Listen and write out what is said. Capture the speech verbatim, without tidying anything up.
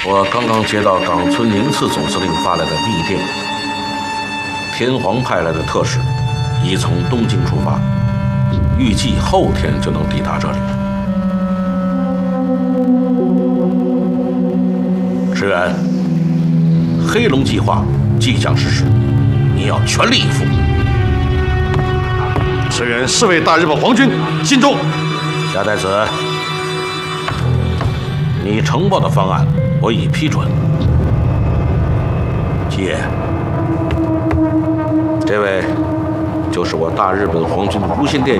我刚刚接到冈村宁次总司令发来的密电，天皇派来的特使已从东京出发，预计后天就能抵达这里。石原，黑龙计划即将实施，你要全力以赴。 石原侍卫大日本皇军心中。 夏太子，你呈报的方案我已批准。七爷，这位就是我大日本皇军无线电